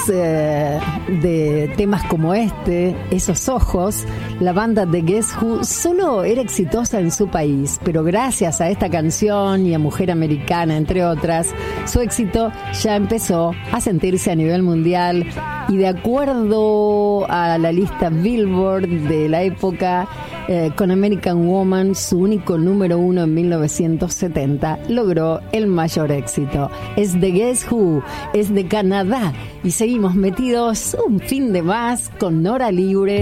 de temas como este, Esos ojos, la banda de Guess Who solo era exitosa en su país, pero gracias a esta canción y a Mujer Americana, entre otras, su éxito ya empezó a sentirse a nivel mundial y de acuerdo a la lista Billboard de la época, con American Woman, su único número 1 en 1970, logró el mayor éxito. Es de Guess Who, es de Canadá y seguimos metidos un fin de más con Nora Libre.